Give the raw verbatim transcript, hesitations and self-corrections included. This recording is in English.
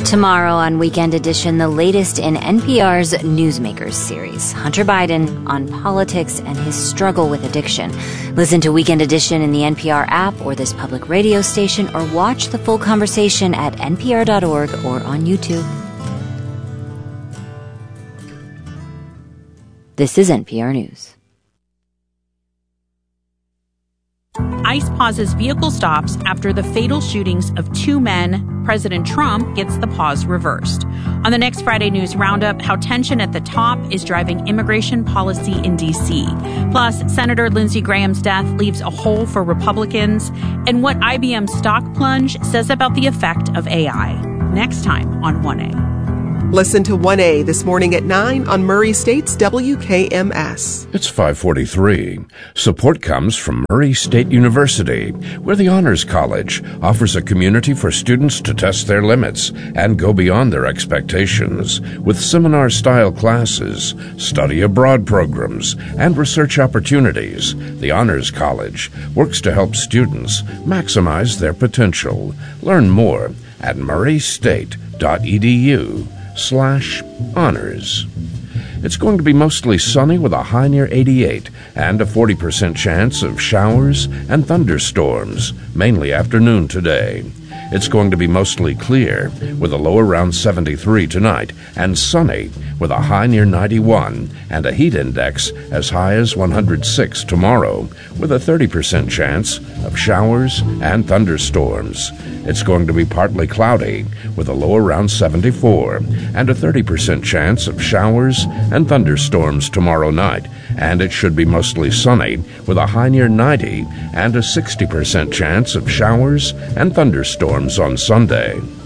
Tomorrow on Weekend Edition, the latest in N P R's Newsmakers series, Hunter Biden on politics and his struggle with addiction. Listen to Weekend Edition in the N P R app or this public radio station, or watch the full conversation at N P R dot org or on YouTube. This is N P R News. ICE pauses vehicle stops after the fatal shootings of two men. President Trump gets the pause reversed. On the next Friday News Roundup, how tension at the top is driving immigration policy in D C. Plus, Senator Lindsey Graham's death leaves a hole for Republicans, and what I B M's stock plunge says about the effect of A I. Next time on one A. Listen to one A this morning at nine on Murray State's W K M S. It's five forty-three. Support comes from Murray State University, where the Honors College offers a community for students to test their limits and go beyond their expectations with seminar-style classes, study abroad programs, and research opportunities. The Honors College works to help students maximize their potential. Learn more at murraystate.edu slash honors. It's going to be mostly sunny with a high near eighty-eight and a forty percent chance of showers and thunderstorms, mainly afternoon today. It's going to be mostly clear with a low around seventy-three tonight and sunny with a high near ninety-one and a heat index as high as one hundred six tomorrow with a thirty percent chance of showers and thunderstorms. It's going to be partly cloudy with a low around seventy-four and a thirty percent chance of showers and thunderstorms tomorrow night, and it should be mostly sunny with a high near ninety and a sixty percent chance of showers and thunderstorms on Sunday.